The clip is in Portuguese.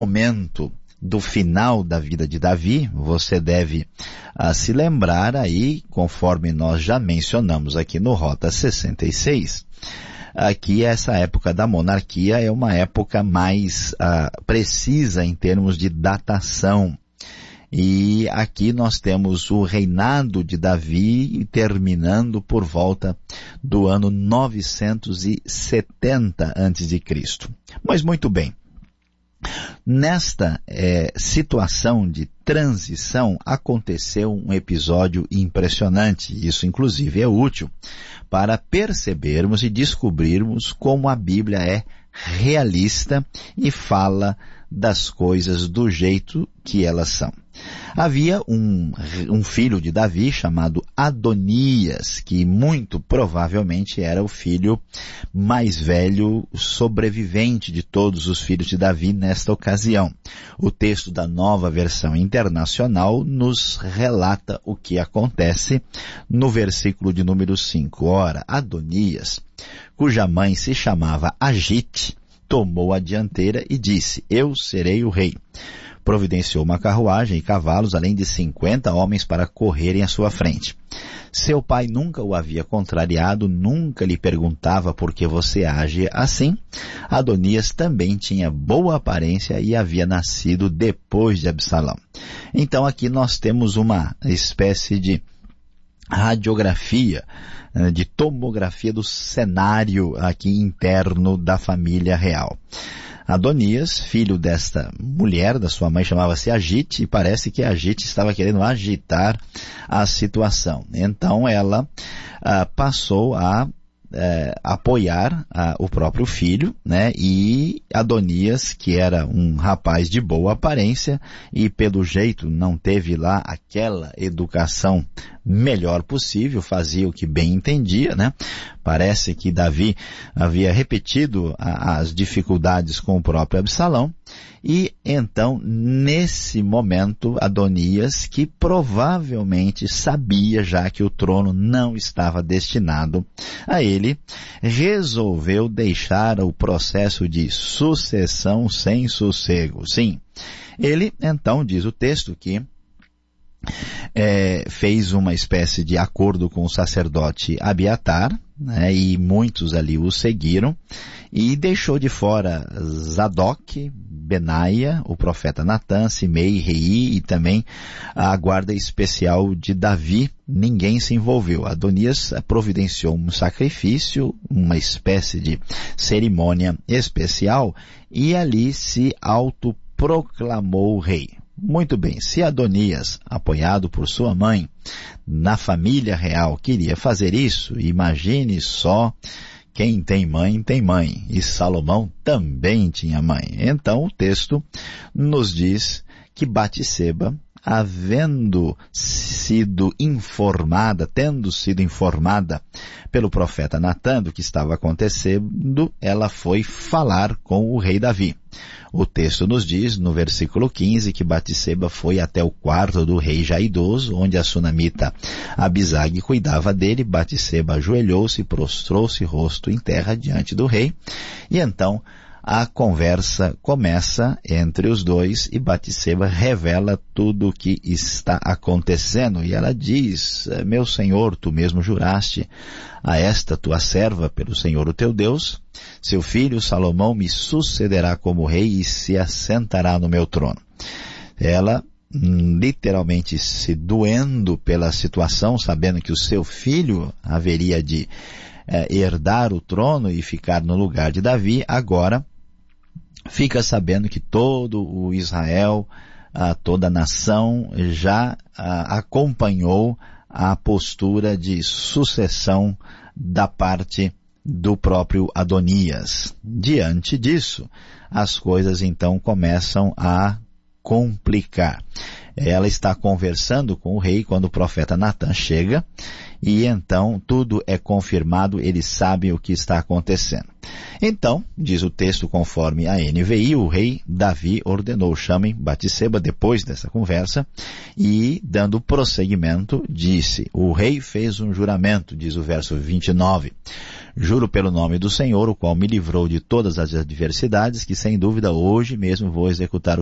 momento do final da vida de Davi, você deve se lembrar aí, conforme nós já mencionamos aqui no Rota 66, aqui essa época da monarquia é uma época mais precisa em termos de datação. E aqui nós temos o reinado de Davi terminando por volta do ano 970 a.C. Mas muito bem, nesta situação de transição aconteceu um episódio impressionante. Isso inclusive é útil para percebermos e descobrirmos como a Bíblia é realista e fala das coisas do jeito que elas são. Havia um filho de Davi chamado Adonias, que muito provavelmente era o filho mais velho sobrevivente de todos os filhos de Davi nesta ocasião. O texto da Nova Versão Internacional nos relata o que acontece no versículo de número 5. Ora, Adonias, cuja mãe se chamava Agite, tomou a dianteira e disse: eu serei o rei. Providenciou uma carruagem e cavalos, além de 50 homens para correrem à sua frente. Seu pai nunca o havia contrariado, nunca lhe perguntava por que você age assim. Adonias também tinha boa aparência e havia nascido depois de Absalão. Então aqui nós temos uma espécie de radiografia, de tomografia do cenário aqui interno da família real. Adonias, filho desta mulher, da sua mãe, chamava-se Agite, e parece que Agite estava querendo agitar a situação. Então ela passou a apoiar o próprio filho, né? E Adonias, que era um rapaz de boa aparência e pelo jeito não teve lá aquela educação melhor possível, fazia o que bem entendia, né? Parece que Davi havia repetido as dificuldades com o próprio Absalão. E então, nesse momento, Adonias, que provavelmente sabia já que o trono não estava destinado a ele, resolveu deixar o processo de sucessão sem sossego. Sim, ele, então, diz o texto que fez uma espécie de acordo com o sacerdote Abiatar, né, e muitos ali o seguiram, e deixou de fora Zadok, Benaia, o profeta Natã, Simei, Rei e também a guarda especial de Davi. Ninguém se envolveu. Adonias providenciou um sacrifício, uma espécie de cerimônia especial, e ali se autoproclamou rei. Muito bem, se Adonias, apoiado por sua mãe, na família real, queria fazer isso, imagine só, quem tem mãe, tem mãe. E Salomão também tinha mãe. Então o texto nos diz que Batseba, tendo sido informada pelo profeta Natã do que estava acontecendo, ela foi falar com o rei Davi. O texto nos diz, no versículo 15, que Batseba foi até o quarto do rei já idoso, onde a sunamita Abisag cuidava dele. Batseba ajoelhou-se, prostrou-se rosto em terra diante do rei, e então a conversa começa entre os dois e Batseba revela tudo o que está acontecendo. E ela diz: meu senhor, tu mesmo juraste a esta tua serva pelo Senhor o teu Deus, seu filho Salomão me sucederá como rei e se assentará no meu trono. Ela, literalmente se doendo pela situação, sabendo que o seu filho haveria de herdar o trono e ficar no lugar de Davi, agora fica sabendo que todo o Israel, toda a nação já acompanhou a postura de sucessão da parte do próprio Adonias. Diante disso, as coisas então começam a complicar. Ela está conversando com o rei quando o profeta Natã chega, e então tudo é confirmado, eles sabem o que está acontecendo. Então, diz o texto conforme a NVI, o rei Davi ordenou: chamem Batseba depois dessa conversa, e dando prosseguimento, disse: o rei fez um juramento, diz o verso 29, Juro pelo nome do Senhor, o qual me livrou de todas as adversidades, que sem dúvida hoje mesmo vou executar